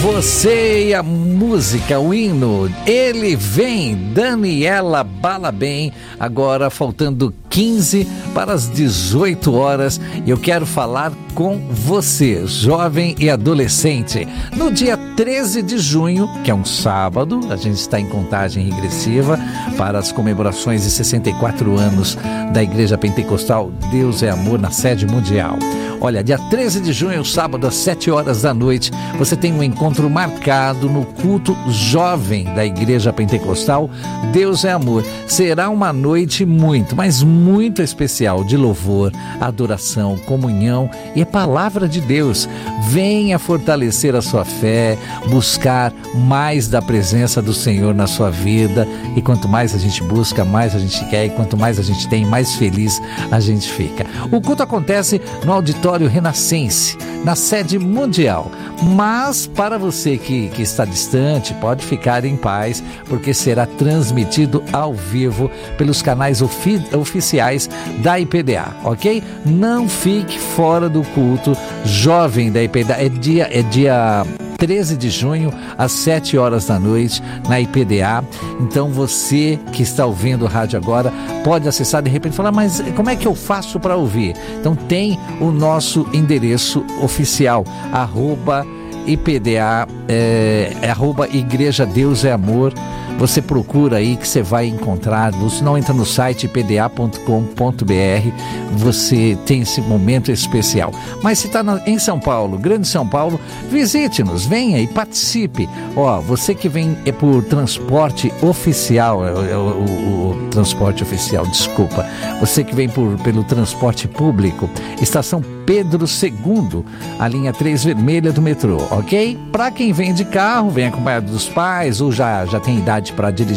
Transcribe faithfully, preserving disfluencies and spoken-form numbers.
Você e a música, o hino, ele vem, Daniela Balabem, agora faltando quinze para as dezoito horas, e eu quero falar com você, jovem e adolescente. No dia treze de junho, que é um sábado, a gente está em contagem regressiva para as comemorações de sessenta e quatro anos da Igreja Pentecostal Deus é Amor na sede mundial. Olha, dia treze de junho, sábado, às sete horas da noite, você tem um encontro marcado no culto jovem da Igreja Pentecostal Deus é Amor. Será uma noite muito, mas muito especial de louvor, adoração, comunhão e palavra de Deus. Venha fortalecer a sua fé, buscar mais da presença do Senhor na sua vida, e quanto mais a gente busca, mais a gente quer, e quanto mais a gente tem, mais feliz a gente fica. O culto acontece no Auditório Renascense, na sede mundial, mas para você que, que está distante, pode ficar em paz, porque será transmitido ao vivo pelos canais ofi- oficiais da I P D A, ok? Não fique fora do culto jovem da I P D A, é dia, é dia treze de junho, às sete horas da noite, na I P D A. Então você que está ouvindo o rádio agora, pode acessar de repente e falar, mas como é que eu faço para ouvir? Então tem o nosso endereço oficial, arroba I P D A, é, é arroba Igreja Deus é Amor. Você procura aí que você vai encontrar. Você não entra no site i p d a ponto com ponto b r, você tem esse momento especial. Mas se está em São Paulo, Grande São Paulo, visite-nos, venha e participe. Ó, você que vem é por transporte oficial, é, é, o, o, o transporte oficial, desculpa. Você que vem por, pelo transporte público, estação Pedro segundo, a linha três vermelha do metrô, ok? Para quem vem de carro, vem acompanhado dos pais ou já, já tem idade para dirigir,